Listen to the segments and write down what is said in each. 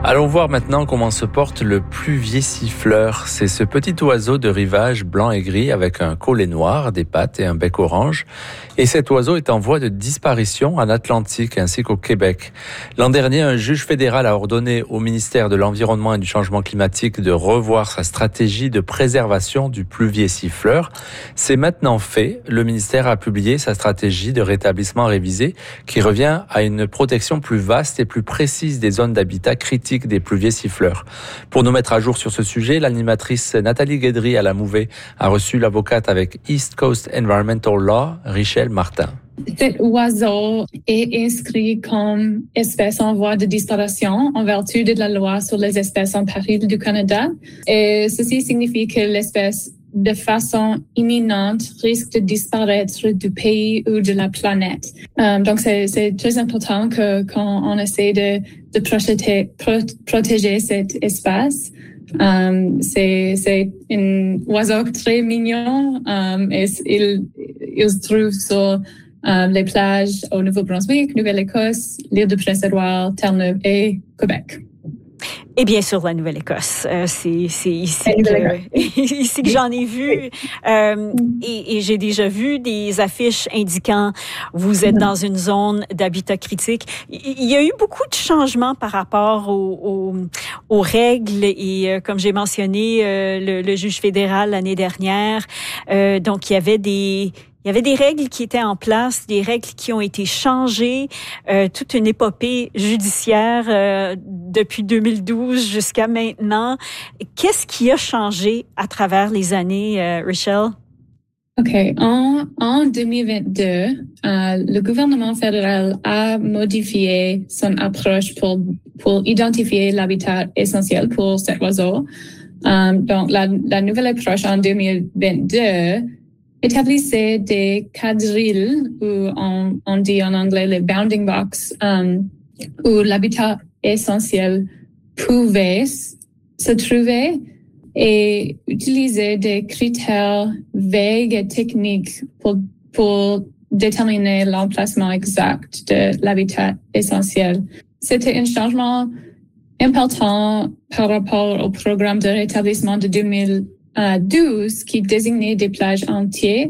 Allons voir maintenant comment se porte le pluvier siffleur. C'est ce petit oiseau de rivage blanc et gris avec un collet noir, des pattes et un bec orange. Et cet oiseau est en voie de disparition en Atlantique ainsi qu'au Québec. L'an dernier, un juge fédéral a ordonné au ministère de l'Environnement et du Changement climatique de revoir sa stratégie de préservation du pluvier siffleur. C'est maintenant fait. Le ministère a publié sa stratégie de rétablissement révisée qui revient à une protection plus vaste et plus précise des zones d'habitat critiques des pluviers siffleurs. Pour nous mettre à jour sur ce sujet, l'animatrice Nathalie Guédry à la Mouvée a reçu l'avocate avec East Coast Environmental Law, Richelle Martin. Cet oiseau est inscrit comme espèce en voie de disparition en vertu de la loi sur les espèces en péril du Canada. Et ceci signifie que l'espèce, de façon imminente, risque de disparaître du pays ou de la planète. Donc, c'est très important quand on essaie de protéger cette espèce. C'est un oiseau très mignon. Et il se trouve sur les plages au Nouveau-Brunswick, Nouvelle-Écosse, l'île de Prince-Édouard, Terre-Neuve et Québec. Et bien sûr, la Nouvelle-Écosse. C'est ici que j'en ai vu. Et j'ai déjà vu des affiches indiquant vous êtes dans une zone d'habitat critique. Il y a eu beaucoup de changements par rapport aux règles et comme j'ai mentionné, le juge fédéral l'année dernière. Donc, il y avait des règles qui étaient en place, des règles qui ont été changées, toute une épopée judiciaire depuis 2012 jusqu'à maintenant. Qu'est-ce qui a changé à travers les années, Richelle? OK. En 2022, le gouvernement fédéral a modifié son approche pour identifier l'habitat essentiel pour cet oiseau. Donc, la nouvelle approche en 2022 établissait des quadrilles, ou on dit en anglais les bounding box, où l'habitat essentiel pouvait se trouver et utiliser des critères vagues et techniques pour déterminer l'emplacement exact de l'habitat essentiel. C'était un changement important par rapport au programme de rétablissement de 2012 qui désignait des plages entières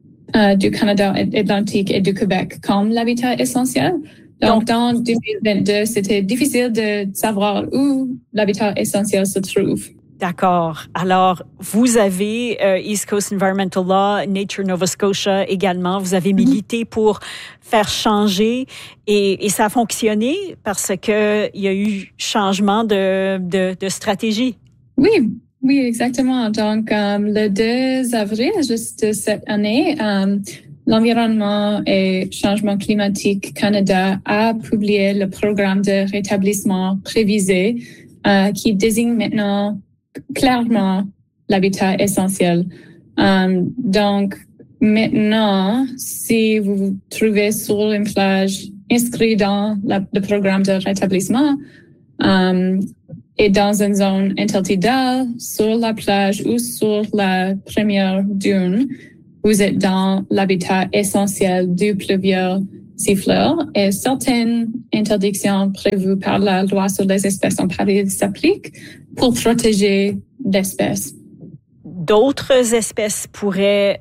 du Canada Atlantique et du Québec comme l'habitat essentiel. Donc, dans 2022, c'était difficile de savoir où l'habitat essentiel se trouve. D'accord. Alors, vous avez East Coast Environmental Law, Nature Nova Scotia également. Vous avez milité pour faire changer et ça a fonctionné parce que il y a eu changement de stratégie. Oui, exactement. Donc, le 2 avril, juste cette année, l'Environnement et Changement climatique Canada a publié le programme de rétablissement prévisé qui désigne maintenant clairement l'habitat essentiel. Donc, maintenant, si vous vous trouvez sur une plage inscrite dans le programme de rétablissement, et dans une zone intertidale, sur la plage ou sur la première dune, vous êtes dans l'habitat essentiel du pluvieux siffleur et certaines interdictions prévues par la loi sur les espèces en péril s'appliquent pour protéger l'espèce. D'autres espèces pourraient,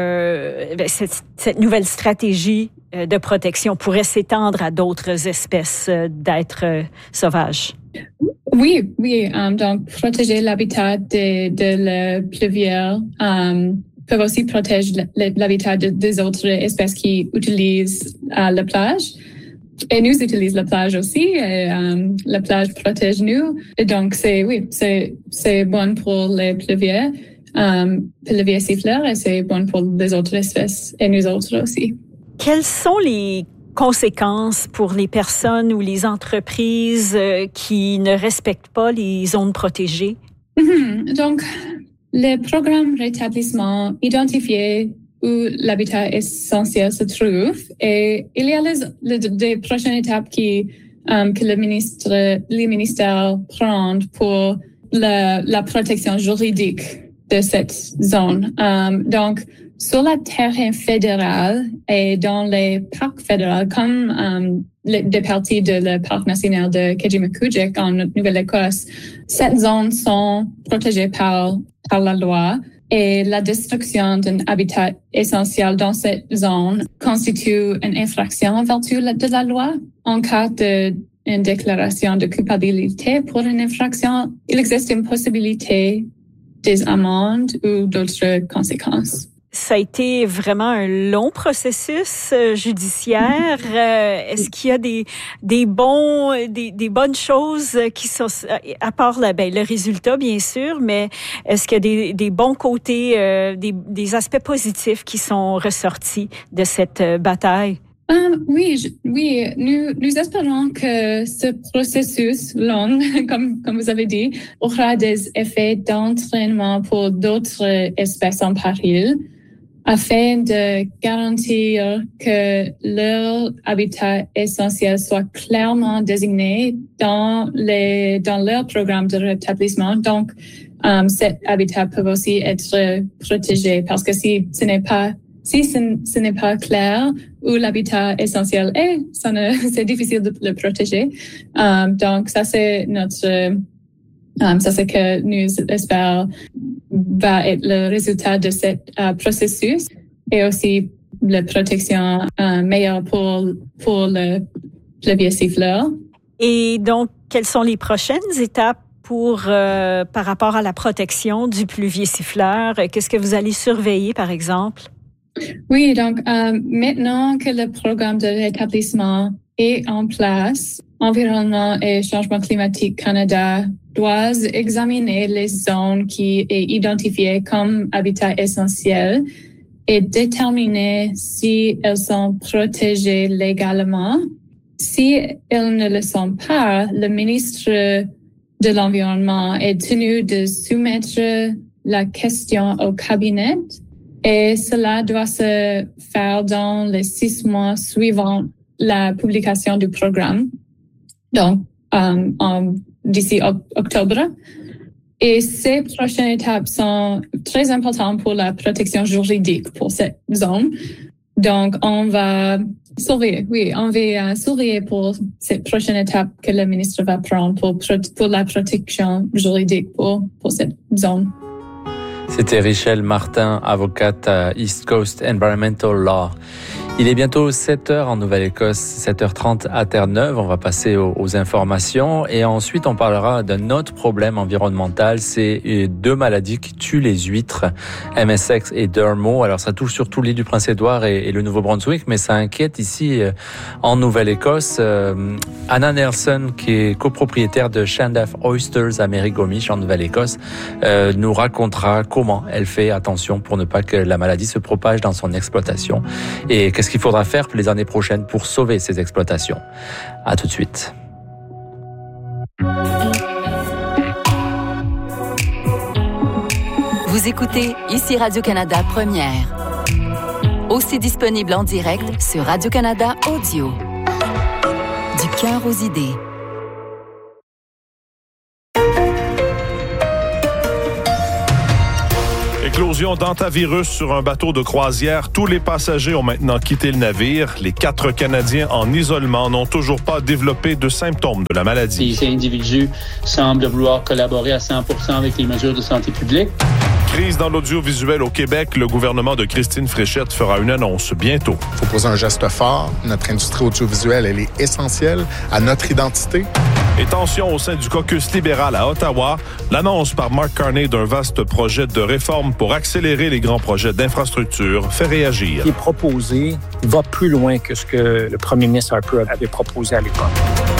cette nouvelle stratégie de protection pourrait s'étendre à d'autres espèces d'êtres sauvages. Oui. Donc, protéger l'habitat de la pluvière peut aussi protéger l'habitat des autres espèces qui utilisent la plage. Et nous utilisons la plage aussi. Et, la plage protège nous. Et donc, c'est bon pour les pluviers siffleurs et c'est bon pour les autres espèces et nous autres aussi. Quelles sont les conséquences pour les personnes ou les entreprises qui ne respectent pas les zones protégées? Donc, le programme rétablissement identifié où l'habitat essentiel se trouve et il y a des prochaines étapes que le ministère prend pour la protection juridique de cette zone. Donc, sur la terre fédérale et dans les parcs fédéraux, comme des parties de le parc national de Kejimkujik en Nouvelle-Écosse. Cette zone sont protégées par la loi et la destruction d'un habitat essentiel dans cette zone constitue une infraction en vertu de la loi. En cas d'une déclaration de culpabilité pour une infraction, il existe une possibilité des amendes ou d'autres conséquences. Ça a été vraiment un long processus judiciaire. Est-ce qu'il y a des bonnes choses qui sont, à part le résultat bien sûr, mais est-ce qu'il y a des bons côtés, des aspects positifs qui sont ressortis de cette bataille? Oui, nous espérons que ce processus long, comme vous avez dit, aura des effets d'entraînement pour d'autres espèces en péril, afin de garantir que leur habitat essentiel soit clairement désigné dans leur programme de rétablissement. Donc, cet habitat peut aussi être protégé parce que si ce n'est pas clair où l'habitat essentiel est, c'est difficile de le protéger. Donc, ça c'est que nous espérons va être le résultat de ce processus et aussi la protection meilleure pour le pleuvier siffleur. Et donc, quelles sont les prochaines étapes par rapport à la protection du pluvier siffleur? Qu'est-ce que vous allez surveiller, par exemple? Oui, donc maintenant que le programme de rétablissement est en place, Environnement et Changement climatique Canada doit examiner les zones qui est identifiées comme habitat essentiel et déterminer si elles sont protégées légalement. Si elles ne le sont pas, le ministre de l'Environnement est tenu de soumettre la question au cabinet et cela doit se faire dans les 6 mois suivant la publication du programme. Donc, d'ici octobre. Et ces prochaines étapes sont très importantes pour la protection juridique pour cette zone. Donc, on va surveiller pour cette prochaine étape que le ministre va prendre pour la protection juridique pour cette zone. C'était Richelle Martin, avocate à East Coast Environmental Law. Il est bientôt 7h en Nouvelle-Écosse, 7h30 à Terre-Neuve. On va passer aux informations et ensuite on parlera d'un autre problème environnemental. C'est 2 maladies qui tuent les huîtres, MSX et Dermo. Alors ça touche surtout l'île du Prince-Édouard et le Nouveau-Brunswick, mais ça inquiète ici en Nouvelle-Écosse. Anna Nelson, qui est copropriétaire de Shandaf Oysters à Merrigomish en Nouvelle-Écosse, nous racontera comment elle fait attention pour ne pas que la maladie se propage dans son exploitation et qu'est-ce qu'il faudra faire les années prochaines pour sauver ces exploitations. À tout de suite. Vous écoutez ici Radio-Canada Première. Aussi disponible en direct sur Radio-Canada Audio. Du cœur aux idées. Éclosion d'hantavirus sur un bateau de croisière. Tous les passagers ont maintenant quitté le navire. Les 4 Canadiens en isolement n'ont toujours pas développé de symptômes de la maladie. Ces individus semblent vouloir collaborer à 100% avec les mesures de santé publique. Crise dans l'audiovisuel au Québec. Le gouvernement de Christine Fréchette fera une annonce bientôt. Il faut poser un geste fort. Notre industrie audiovisuelle, elle est essentielle à notre identité. Et tension au sein du caucus libéral à Ottawa. L'annonce par Mark Carney d'un vaste projet de réforme pour accélérer les grands projets d'infrastructure fait réagir. Ce qui est proposé va plus loin que ce que le premier ministre Harper avait proposé à l'époque.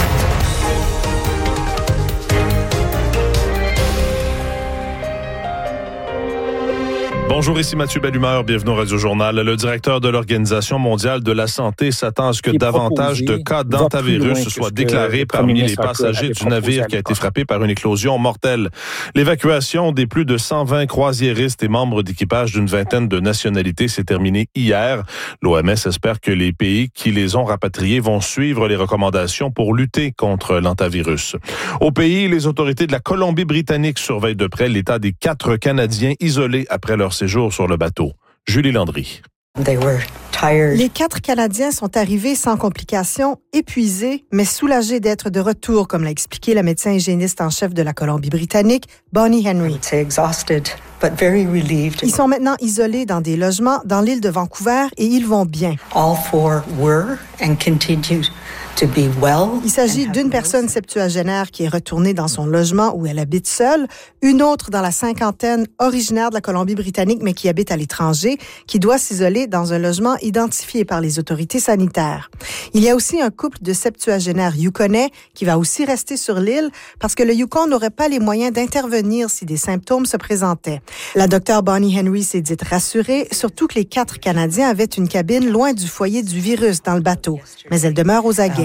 Bonjour, ici Mathieu Bellumeur, bienvenue au Radio-Journal. Le directeur de l'Organisation mondiale de la santé s'attend à ce que davantage de cas d'hantavirus soient déclarés parmi les passagers du navire qui a été frappé par une éclosion mortelle. L'évacuation des plus de 120 croisiéristes et membres d'équipage d'une vingtaine de nationalités s'est terminée hier. L'OMS espère que les pays qui les ont rapatriés vont suivre les recommandations pour lutter contre l'hantavirus. Au pays, les autorités de la Colombie-Britannique surveillent de près l'état des 4 Canadiens isolés après leur séjour sur le bateau. Julie Landry. Les 4 Canadiens sont arrivés sans complications, épuisés, mais soulagés d'être de retour, comme l'a expliqué la médecin hygiéniste en chef de la Colombie-Britannique, Bonnie Henry. Ils sont maintenant isolés dans des logements dans l'île de Vancouver et ils vont bien. Il s'agit d'une personne septuagénaire qui est retournée dans son logement où elle habite seule, une autre dans la cinquantaine originaire de la Colombie-Britannique mais qui habite à l'étranger, qui doit s'isoler dans un logement identifié par les autorités sanitaires. Il y a aussi un couple de septuagénaires yukonais qui va aussi rester sur l'île parce que le Yukon n'aurait pas les moyens d'intervenir si des symptômes se présentaient. La docteure Bonnie Henry s'est dite rassurée, surtout que les 4 Canadiens avaient une cabine loin du foyer du virus dans le bateau. Mais elle demeure aux aguets.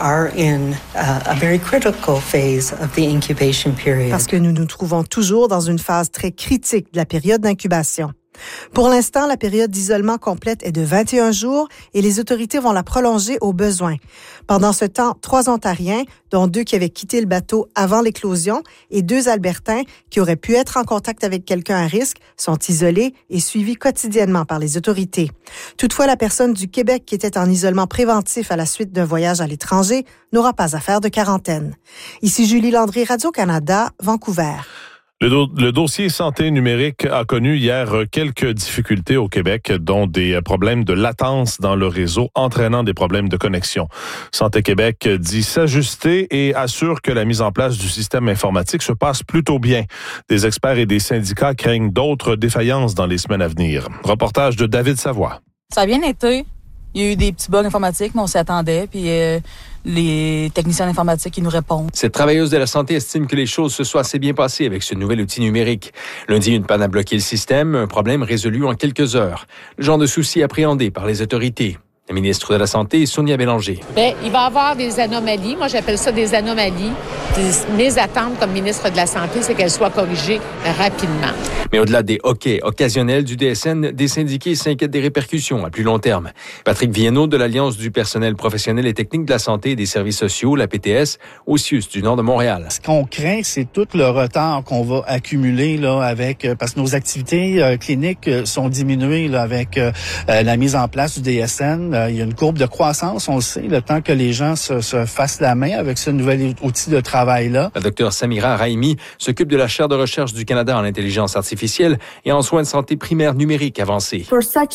Parce que nous nous trouvons toujours dans une phase très critique de la période d'incubation. Pour l'instant, la période d'isolement complète est de 21 jours et les autorités vont la prolonger au besoin. Pendant ce temps, 3 Ontariens, dont 2 qui avaient quitté le bateau avant l'éclosion et 2 Albertains qui auraient pu être en contact avec quelqu'un à risque, sont isolés et suivis quotidiennement par les autorités. Toutefois, la personne du Québec qui était en isolement préventif à la suite d'un voyage à l'étranger n'aura pas à faire de quarantaine. Ici Julie Landry, Radio-Canada, Vancouver. Le dossier santé numérique a connu hier quelques difficultés au Québec, dont des problèmes de latence dans le réseau entraînant des problèmes de connexion. Santé Québec dit s'ajuster et assure que la mise en place du système informatique se passe plutôt bien. Des experts et des syndicats craignent d'autres défaillances dans les semaines à venir. Reportage de David Savoie. Ça a bien été. Il y a eu des petits bugs informatiques, mais on s'y attendait. Puis les techniciens informatiques qui nous répondent. Cette travailleuse de la santé estime que les choses se soient assez bien passées avec ce nouvel outil numérique. Lundi, une panne a bloqué le système, un problème résolu en quelques heures. Le genre de souci appréhendé par les autorités. La ministre de la Santé, Sonia Bélanger. Bien, il va y avoir des anomalies. Moi, j'appelle ça des anomalies. Mes attentes comme ministre de la Santé, c'est qu'elles soient corrigées rapidement. Mais au-delà des hoquets occasionnels du DSN, des syndiqués s'inquiètent des répercussions à plus long terme. Patrick Viennot de l'Alliance du personnel professionnel et technique de la santé et des services sociaux, la PTS, au CIUS du nord de Montréal. Ce qu'on craint, c'est tout le retard qu'on va accumuler là avec parce que nos activités cliniques sont diminuées là, avec la mise en place du DSN. Il y a une courbe de croissance, on le sait, le temps que les gens se fassent la main avec ce nouvel outil de travail-là. La docteure Samira Raimi s'occupe de la chaire de recherche du Canada en intelligence artificielle et en soins de santé primaires numériques avancés.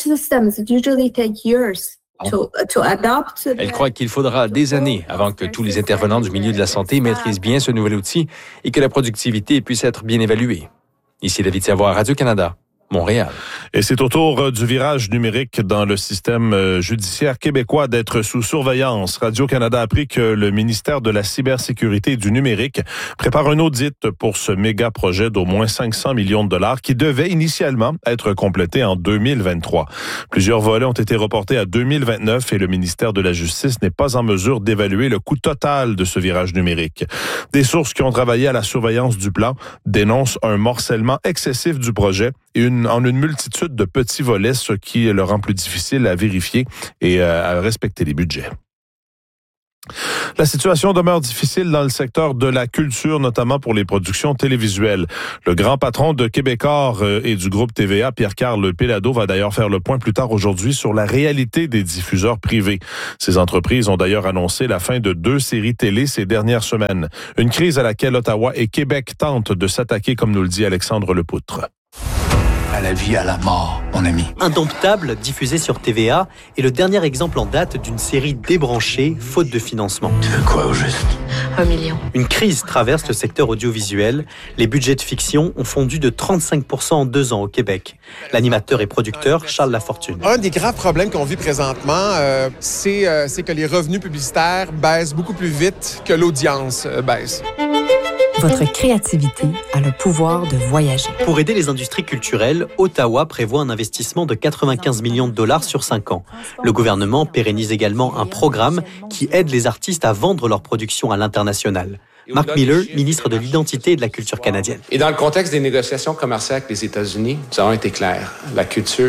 Elle croit qu'il faudra des années avant que tous les intervenants du milieu de la santé maîtrisent bien ce nouvel outil et que la productivité puisse être bien évaluée. Ici David Savoie, Radio-Canada. Montréal. Et c'est au tour du virage numérique dans le système judiciaire québécois d'être sous surveillance. Radio-Canada a appris que le ministère de la Cybersécurité et du Numérique prépare un audit pour ce méga projet d'au moins 500 millions de dollars qui devait initialement être complété en 2023. Plusieurs volets ont été reportés à 2029 et le ministère de la Justice n'est pas en mesure d'évaluer le coût total de ce virage numérique. Des sources qui ont travaillé à la surveillance du plan dénoncent un morcellement excessif du projet et en une multitude de petits volets, ce qui le rend plus difficile à vérifier et à respecter les budgets. La situation demeure difficile dans le secteur de la culture, notamment pour les productions télévisuelles. Le grand patron de Québecor et du groupe TVA, Pierre-Carl Péladeau, va d'ailleurs faire le point plus tard aujourd'hui sur la réalité des diffuseurs privés. Ces entreprises ont d'ailleurs annoncé la fin de 2 séries télé ces dernières semaines. Une crise à laquelle Ottawa et Québec tentent de s'attaquer, comme nous le dit Alexandre Lepoutre. À la vie, à la mort, mon ami. Indomptable, diffusé sur TVA, est le dernier exemple en date d'une série débranchée, faute de financement. Tu veux quoi au juste? 1 million. Une crise traverse le secteur audiovisuel. Les budgets de fiction ont fondu de 35% en 2 ans au Québec. L'animateur et producteur Charles Lafortune. Un des graves problèmes qu'on vit présentement, c'est que les revenus publicitaires baissent beaucoup plus vite que l'audience baisse. Votre créativité a le pouvoir de voyager. Pour aider les industries culturelles, Ottawa prévoit un investissement de 95 millions de dollars sur 5 ans. Le gouvernement pérennise également un programme qui aide les artistes à vendre leurs productions à l'international. Mark Miller, ministre de l'Identité et de la Culture canadienne. Et dans le contexte des négociations commerciales avec les États-Unis, nous avons été clairs. La culture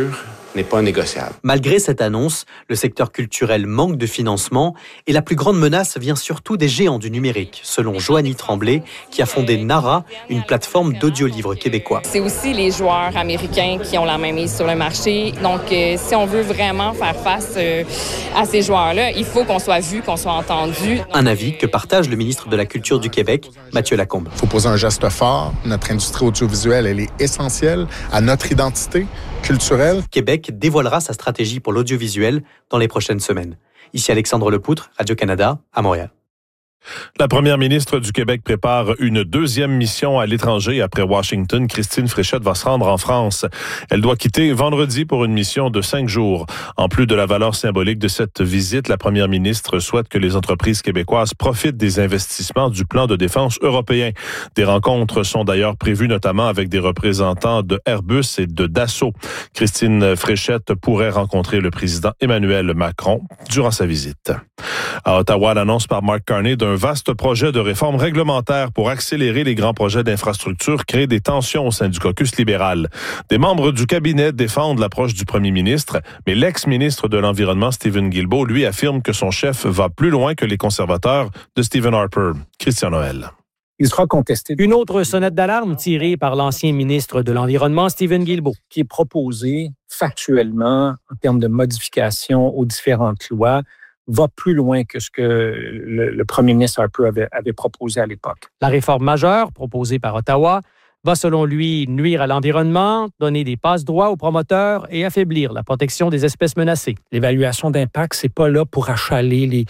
n'est pas négociable. Malgré cette annonce, le secteur culturel manque de financement et la plus grande menace vient surtout des géants du numérique, selon Joanie Tremblay, qui a fondé Nara, une plateforme d'audiolivres québécois. C'est aussi les joueurs américains qui ont la main mise sur le marché. Donc, si on veut vraiment faire face à ces joueurs-là, il faut qu'on soit vu, qu'on soit entendu. Un avis que partage le ministre de la Culture du Québec, Mathieu Lacombe. Il faut poser un geste fort. Notre industrie audiovisuelle, elle est essentielle à notre identité culturelle. Québec dévoilera sa stratégie pour l'audiovisuel dans les prochaines semaines. Ici Alexandre Lepoutre, Radio-Canada, à Montréal. La première ministre du Québec prépare une deuxième mission à l'étranger. Après Washington, Christine Fréchette va se rendre en France. Elle doit quitter vendredi pour une mission de 5 jours. En plus de la valeur symbolique de cette visite, la première ministre souhaite que les entreprises québécoises profitent des investissements du plan de défense européen. Des rencontres sont d'ailleurs prévues notamment avec des représentants de Airbus et de Dassault. Christine Fréchette pourrait rencontrer le président Emmanuel Macron durant sa visite. À Ottawa, l'annonce par Mark Carney d'un vaste projet de réforme réglementaire pour accélérer les grands projets d'infrastructure crée des tensions au sein du caucus libéral. Des membres du cabinet défendent l'approche du premier ministre, mais l'ex-ministre de l'Environnement, Stephen Guilbeault, lui affirme que son chef va plus loin que les conservateurs de Stephen Harper. Christian Noël. Il sera contesté. Une autre sonnette d'alarme tirée par l'ancien ministre de l'Environnement, Stephen Guilbeault. Qui est proposé factuellement en termes de modification aux différentes lois va plus loin que ce que le premier ministre Harper avait proposé à l'époque. La réforme majeure proposée par Ottawa va, selon lui, nuire à l'environnement, donner des passe-droits aux promoteurs et affaiblir la protection des espèces menacées. L'évaluation d'impact, c'est pas là pour achaler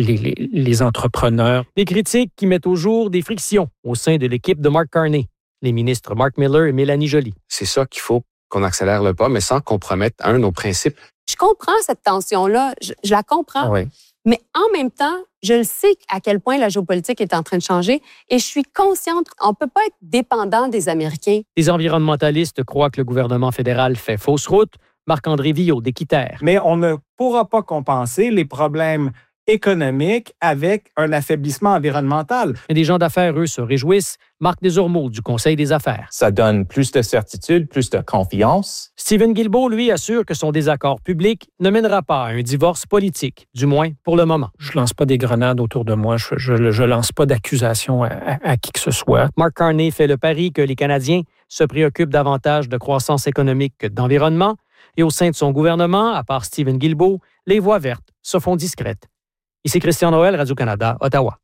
les entrepreneurs. Des critiques qui mettent au jour des frictions au sein de l'équipe de Mark Carney, les ministres Mark Miller et Mélanie Joly. C'est ça qu'il faut qu'on accélère le pas, mais sans compromettre nos principes. Je comprends cette tension-là, je la comprends. Oui. Mais en même temps, je le sais à quel point la géopolitique est en train de changer et je suis consciente qu'on ne peut pas être dépendant des Américains. Les environnementalistes croient que le gouvernement fédéral fait fausse route. Marc-André Villot d'Équiterre. Mais on ne pourra pas compenser les problèmes économiques avec un affaiblissement environnemental. Et des gens d'affaires, eux, se réjouissent. Marc Desormeaux du Conseil des affaires. Ça donne plus de certitude, plus de confiance. Stephen Guilbeault, lui, assure que son désaccord public ne mènera pas à un divorce politique, du moins pour le moment. Je lance pas des grenades autour de moi. Je lance pas d'accusations à qui que ce soit. Mark Carney fait le pari que les Canadiens se préoccupent davantage de croissance économique que d'environnement. Et au sein de son gouvernement, à part Stephen Guilbeault, les voix vertes se font discrètes. Ici Christian Noël, Radio-Canada, Ottawa.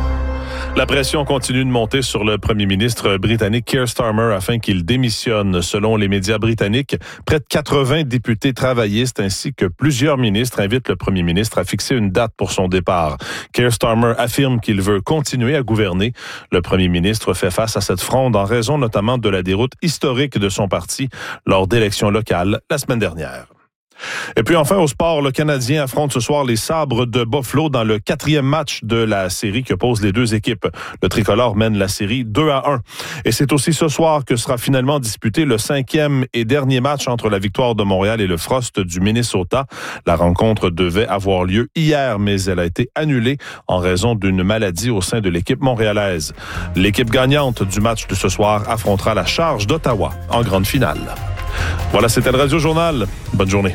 La pression continue de monter sur le premier ministre britannique Keir Starmer afin qu'il démissionne. Selon les médias britanniques, près de 80 députés travaillistes ainsi que plusieurs ministres invitent le premier ministre à fixer une date pour son départ. Keir Starmer affirme qu'il veut continuer à gouverner. Le premier ministre fait face à cette fronde en raison notamment de la déroute historique de son parti lors d'élections locales la semaine dernière. Et puis enfin, au sport, le Canadien affronte ce soir les Sabres de Buffalo dans le 4e match de la série qui oppose les deux équipes. Le tricolore mène la série 2-1. Et c'est aussi ce soir que sera finalement disputé le 5e et dernier match entre la Victoire de Montréal et le Frost du Minnesota. La rencontre devait avoir lieu hier, mais elle a été annulée en raison d'une maladie au sein de l'équipe montréalaise. L'équipe gagnante du match de ce soir affrontera la Charge d'Ottawa en grande finale. Voilà, c'était le Radio Journal. Bonne journée.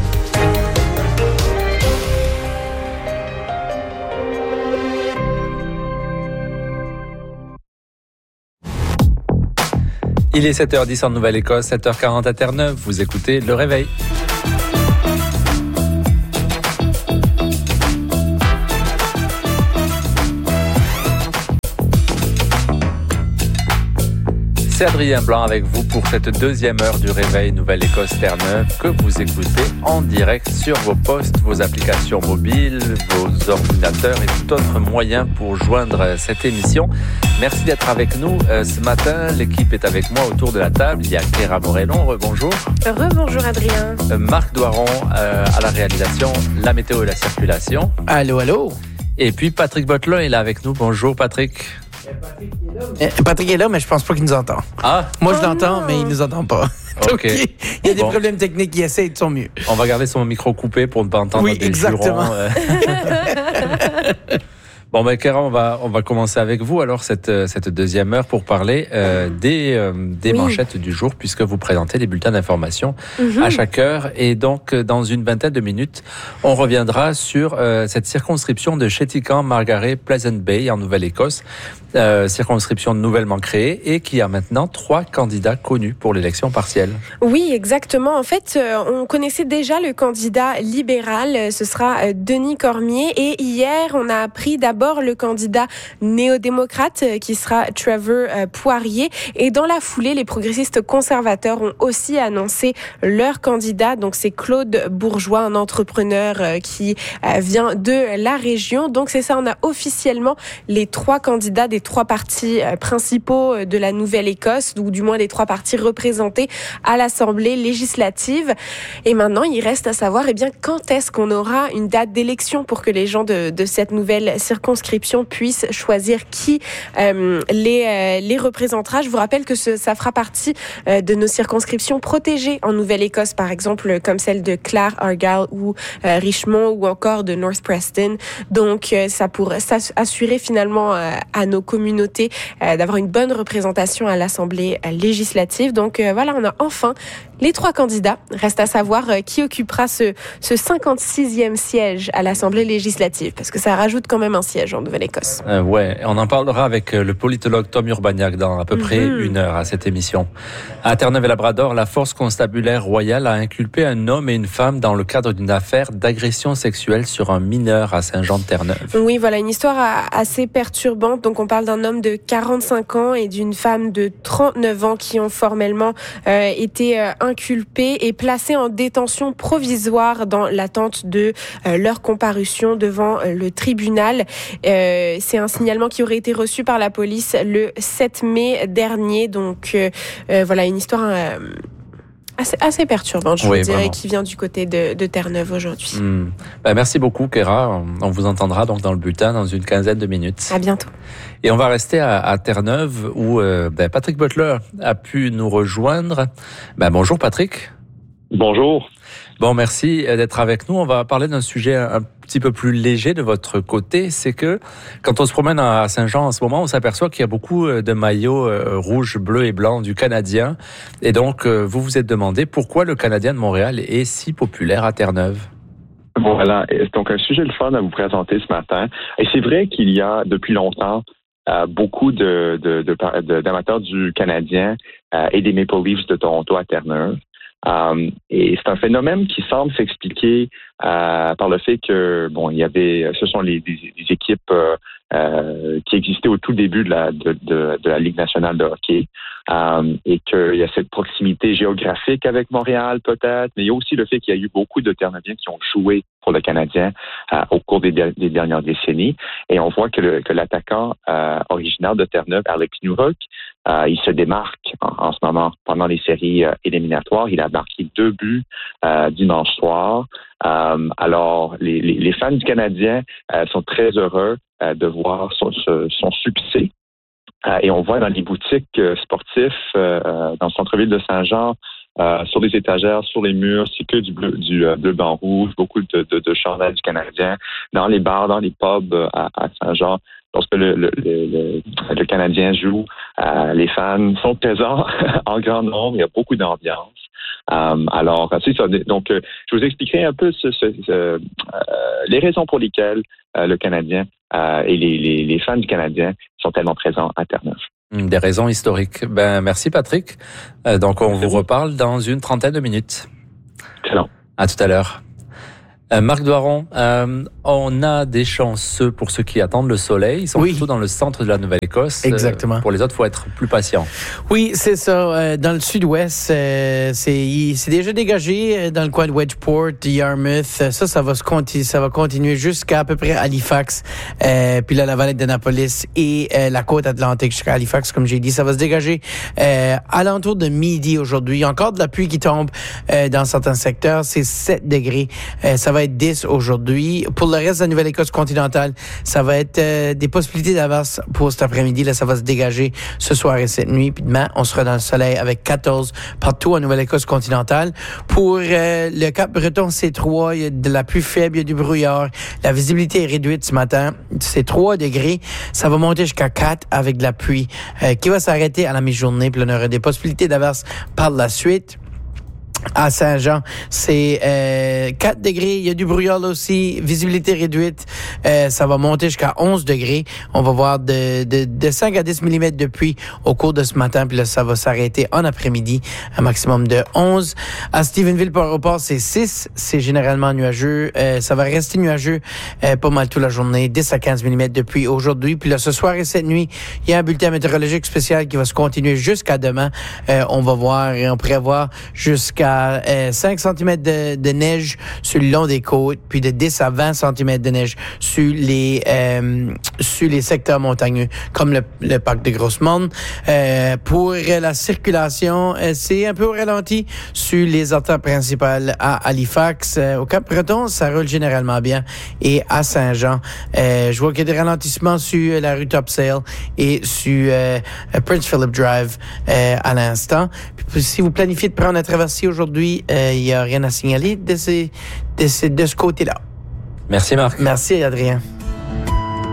Il est 7h10 en Nouvelle-Écosse, 7h40 à Terre-Neuve. Vous écoutez Le Réveil. C'est Adrien Blanc avec vous pour cette deuxième heure du Réveil Nouvelle-Écosse Terre-Neuve que vous écoutez en direct sur vos postes, vos applications mobiles, vos ordinateurs et tout autre moyen pour joindre cette émission. Merci d'être avec nous. Ce matin, l'équipe est avec moi autour de la table. Il y a Cléra Morellon, rebonjour. Rebonjour Adrien. Marc Doiron à la réalisation, la météo et la circulation. Allô, allô. Et puis Patrick Bottelin est là avec nous. Bonjour Patrick. Patrick est là, mais je pense pas qu'il nous entend. Ah. Moi, je l'entends, mais il nous entend pas. OK. Il y a des problèmes techniques, il essaie de son mieux. On va garder son micro coupé pour ne pas entendre des exactement. jurons. Bon, Kéra, on va commencer avec vous alors cette deuxième heure pour parler des manchettes du jour, puisque vous présentez des bulletins d'information à chaque heure. Et donc, dans une vingtaine de minutes, on reviendra sur cette circonscription de Chéticamp-Margaret Pleasant Bay en Nouvelle-Écosse, circonscription nouvellement créée et qui a maintenant 3 candidats connus pour l'élection partielle. Oui, exactement. En fait, on connaissait déjà le candidat libéral, ce sera Denis Cormier. Et hier, on a appris d'abord le candidat néo-démocrate qui sera Trevor Poirier. Et dans la foulée, les progressistes conservateurs ont aussi annoncé leur candidat. Donc, c'est Claude Bourgeois, un entrepreneur qui vient de la région. Donc, c'est ça, on a officiellement les 3 candidats des 3 partis principaux de la Nouvelle-Écosse, ou du moins des 3 partis représentés à l'Assemblée législative. Et maintenant, il reste à savoir quand est-ce qu'on aura une date d'élection pour que les gens de cette nouvelle circonscription puissent choisir qui les représentera. Je vous rappelle que ça fera partie de nos circonscriptions protégées en Nouvelle-Écosse, par exemple comme celle de Clare, Argyll ou Richmond, ou encore de North Preston. Donc ça pourrait assurer finalement à nos communautés d'avoir une bonne représentation à l'Assemblée législative. Donc voilà, on a enfin les 3 candidats. Reste à savoir qui occupera ce 56e siège à l'Assemblée législative, parce que ça rajoute quand même un siège en Nouvelle-Écosse. Ouais, on en parlera avec le politologue Tom Urbaniak dans à peu près 1 heure à cette émission. À Terre-Neuve-et-Labrador, la force constabulaire royale a inculpé un homme et une femme dans le cadre d'une affaire d'agression sexuelle sur un mineur à Saint-Jean-de-Terre-Neuve. Oui, voilà, une histoire assez perturbante. Donc on parle d'un homme de 45 ans et d'une femme de 39 ans qui ont formellement été inculpés et placés en détention provisoire dans l'attente de leur comparution devant le tribunal. C'est un signalement qui aurait été reçu par la police le 7 mai dernier. Donc voilà, une histoire assez perturbante, je vous dirais, vraiment, qui vient du côté de Terre-Neuve aujourd'hui. Merci beaucoup, Kéra. On vous entendra donc dans le bulletin dans une quinzaine de minutes. À bientôt. Et on va rester à Terre-Neuve où Patrick Butler a pu nous rejoindre. Bonjour Patrick. Bonjour. Bon, merci d'être avec nous. On va parler d'un sujet un petit peu plus léger de votre côté. C'est que quand on se promène à Saint-Jean en ce moment, on s'aperçoit qu'il y a beaucoup de maillots rouges, bleus et blancs du Canadien. Et donc, vous vous êtes demandé pourquoi le Canadien de Montréal est si populaire à Terre-Neuve. Voilà. C'est donc un sujet de fun à vous présenter ce matin. Et c'est vrai qu'il y a depuis longtemps beaucoup d'amateurs du Canadien et des Maple Leafs de Toronto à Terre-Neuve. Et c'est un phénomène qui semble s'expliquer par le fait que il y avait, ce sont des équipes qui existaient au tout début de la Ligue nationale de hockey, et qu'il y a cette proximité géographique avec Montréal peut-être, mais il y a aussi le fait qu'il y a eu beaucoup de Terre-Neuviens qui ont joué pour le Canadien au cours des dernières décennies, et on voit que l'attaquant originaire de Terre-Neuve, Alex Newhook, il se démarque en ce moment pendant les séries éliminatoires. Il a marqué 2 buts dimanche soir. Alors, les fans du Canadien sont très heureux de voir son succès. Et on voit dans les boutiques sportives dans le centre-ville de Saint-Jean, sur les étagères, sur les murs, c'est que du bleu, blanc, rouge, beaucoup de chandails du Canadien. Dans les bars, dans les pubs à Saint-Jean, lorsque le Canadien joue, les fans sont présents en grand nombre, il y a beaucoup d'ambiance. Alors, c'est ça. Donc, je vous expliquerai un peu les raisons pour lesquelles le Canadien et les fans du Canadien sont tellement présents à Terre-Neuve. Des raisons historiques. Merci Patrick. Donc, on vous reparle dans une trentaine de minutes. Excellent. À tout à l'heure. Marc Doiron, on a des chanceux pour ceux qui attendent le soleil. Ils sont plutôt dans le centre de la Nouvelle-Écosse. Exactement. Pour les autres, il faut être plus patient. Oui, c'est ça. Dans le sud-ouest, c'est déjà dégagé dans le coin de Wedgeport, Yarmouth. Ça va continuer jusqu'à peu près Halifax. Puis là, la vallée d'Annapolis et la côte atlantique jusqu'à Halifax, comme j'ai dit. Ça va se dégager à l'entour de midi aujourd'hui. Il y a encore de la pluie qui tombe dans certains secteurs. C'est 7 degrés. Ça va va être 10 aujourd'hui. Pour le reste de la Nouvelle-Écosse continentale, ça va être des possibilités d'averse pour cet après-midi. Là, ça va se dégager ce soir et cette nuit. Puis demain, on sera dans le soleil avec 14 partout en Nouvelle-Écosse continentale. Pour le Cap-Breton, c'est 3. Il y a de la pluie faible, il y a du brouillard. La visibilité est réduite ce matin. C'est 3 degrés. Ça va monter jusqu'à 4 avec de la pluie qui va s'arrêter à la mi-journée. Puis là, on aura des possibilités d'averse par la suite. À Saint-Jean, c'est 4 degrés. Il y a du brouillard là aussi. Visibilité réduite. Ça va monter jusqu'à 11 degrés. On va voir de 5 à 10 mm de pluie au cours de ce matin. Puis là, ça va s'arrêter en après-midi. Un maximum de 11. À Stephenville, Port-au-Port, c'est 6. C'est généralement nuageux. Ça va rester nuageux pas mal toute la journée. 10 à 15 mm de pluie aujourd'hui. Puis là, ce soir et cette nuit, il y a un bulletin météorologique spécial qui va se continuer jusqu'à demain. On va voir et on prévoit jusqu'à 5 cm de neige sur le long des côtes, puis de 10 à 20 cm de neige sur les secteurs montagneux, comme le parc de Grosse-Morne. Pour la circulation, c'est un peu au ralenti sur les artères principales à Halifax. Au Cap-Breton, ça roule généralement bien. Et à Saint-Jean, je vois qu'il y a des ralentissements sur la rue Topsail et sur Prince Philip Drive à l'instant. Puis, si vous planifiez de prendre un traversier aujourd'hui, il n'y a rien à signaler de ce côté-là. Merci Marc. Merci Adrien.